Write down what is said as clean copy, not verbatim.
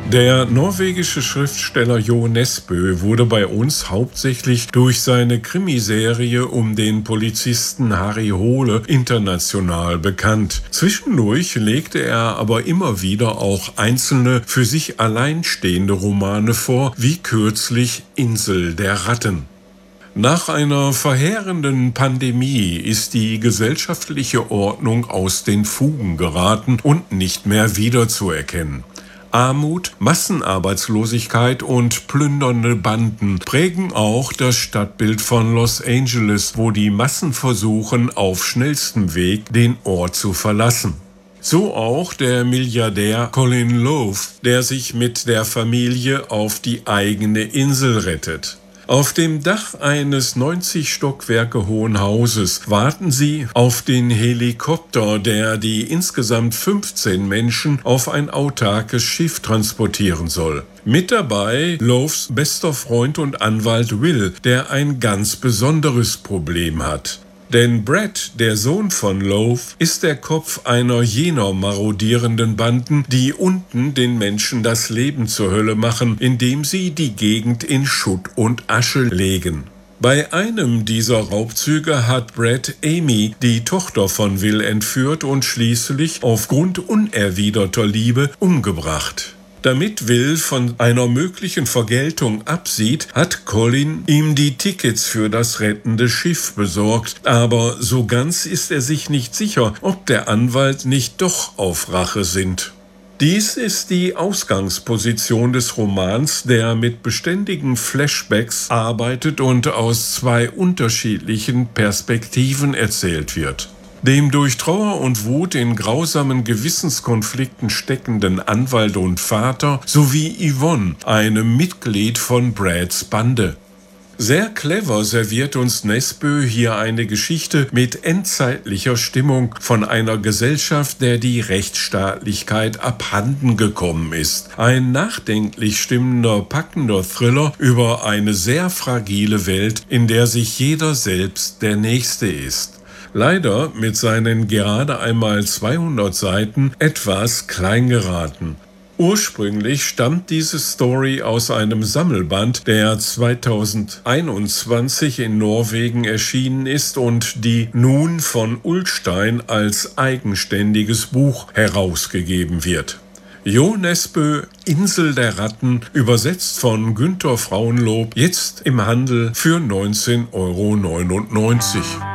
Der norwegische Schriftsteller Jo Nesbø wurde bei uns hauptsächlich durch seine Krimiserie um den Polizisten Harry Hole international bekannt. Zwischendurch legte er aber immer wieder auch einzelne für sich alleinstehende Romane vor, wie kürzlich Insel der Ratten. Nach einer verheerenden Pandemie ist die gesellschaftliche Ordnung aus den Fugen geraten und nicht mehr wiederzuerkennen. Armut, Massenarbeitslosigkeit und plündernde Banden prägen auch das Stadtbild von Los Angeles, wo die Massen versuchen, auf schnellstem Weg den Ort zu verlassen. So auch der Milliardär Colin Love, der sich mit der Familie auf die eigene Insel rettet. Auf dem Dach eines 90 Stockwerke hohen Hauses warten sie auf den Helikopter, der die insgesamt 15 Menschen auf ein autarkes Schiff transportieren soll. Mit dabei Loves bester Freund und Anwalt Will, der ein ganz besonderes Problem hat. Denn Brad, der Sohn von Love, ist der Kopf einer jener marodierenden Banden, die unten den Menschen das Leben zur Hölle machen, indem sie die Gegend in Schutt und Asche legen. Bei einem dieser Raubzüge hat Brad Amy, die Tochter von Will, entführt und schließlich aufgrund unerwiderter Liebe umgebracht. Damit Will von einer möglichen Vergeltung absieht, hat Colin ihm die Tickets für das rettende Schiff besorgt, aber so ganz ist er sich nicht sicher, ob der Anwalt nicht doch auf Rache sinnt. Dies ist die Ausgangsposition des Romans, der mit beständigen Flashbacks arbeitet und aus zwei unterschiedlichen Perspektiven erzählt wird. Dem durch Trauer und Wut in grausamen Gewissenskonflikten steckenden Anwalt und Vater sowie Yvonne, einem Mitglied von Brads Bande. Sehr clever serviert uns Nesbø hier eine Geschichte mit endzeitlicher Stimmung von einer Gesellschaft, der die Rechtsstaatlichkeit abhanden gekommen ist. Ein nachdenklich stimmender, packender Thriller über eine sehr fragile Welt, in der sich jeder selbst der Nächste ist. Leider mit seinen gerade einmal 200 Seiten etwas klein geraten. Ursprünglich stammt diese Story aus einem Sammelband, der 2021 in Norwegen erschienen ist und die nun von Ullstein als eigenständiges Buch herausgegeben wird. Jo Nesbø, Insel der Ratten, übersetzt von Günter Frauenlob, jetzt im Handel für 19,99 €.